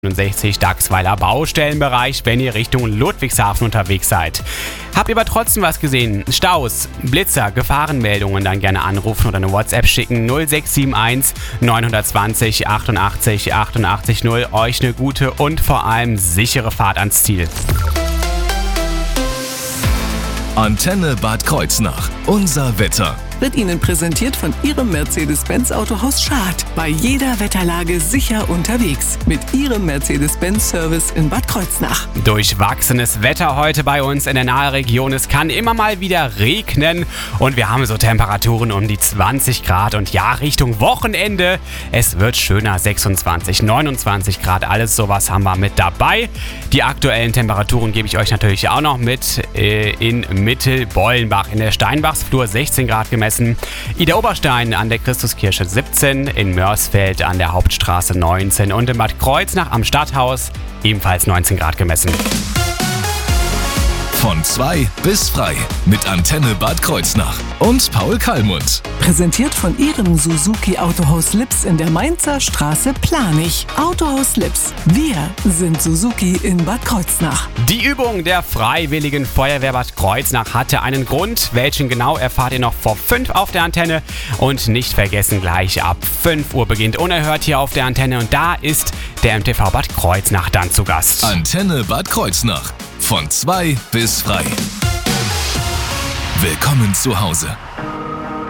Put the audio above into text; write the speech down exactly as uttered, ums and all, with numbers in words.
sechzig Dachsweiler Baustellenbereich, wenn ihr Richtung Ludwigshafen unterwegs seid. Habt ihr aber trotzdem was gesehen? Staus, Blitzer, Gefahrenmeldungen, dann gerne anrufen oder eine WhatsApp schicken. null sechs sieben eins neun zwei null achtundachtzig achtundachtzig null. Euch eine gute und vor allem sichere Fahrt ans Ziel. Antenne Bad Kreuznach. Unser Wetter. Wird Ihnen präsentiert von Ihrem Mercedes-Benz Autohaus Schad. Bei jeder Wetterlage sicher unterwegs. Mit Ihrem Mercedes-Benz-Service in Bad Kreuznach. Durchwachsenes Wetter heute bei uns in der Nahregion. Es kann immer mal wieder regnen und wir haben so Temperaturen um die zwanzig Grad. Und ja, Richtung Wochenende, es wird schöner. sechsundzwanzig, neunundzwanzig Grad, alles sowas haben wir mit dabei. Die aktuellen Temperaturen gebe ich euch natürlich auch noch mit äh, in Mittelbollenbach. In der Steinbachsflur sechzehn Grad gemessen. Ida Oberstein an der Christuskirche siebzehn, in Mörsfeld an der Hauptstraße neunzehn und in Bad Kreuznach am Stadthaus ebenfalls neunzehn Grad gemessen. Von zwei bis frei mit Antenne Bad Kreuznach und Paul Kallmund. Präsentiert von Ihrem Suzuki Autohaus Lips in der Mainzer Straße Planich. Autohaus Lips. Wir sind Suzuki in Bad Kreuznach. Die Übung der Freiwilligen Feuerwehr Bad Kreuznach hatte einen Grund. Welchen genau erfahrt ihr noch vor fünf auf der Antenne. Und nicht vergessen, gleich ab fünf Uhr beginnt Unerhört hier auf der Antenne. Und da ist der M T V Bad Kreuznach dann zu Gast. Antenne Bad Kreuznach. Von zwei bis frei. Willkommen zu Hause.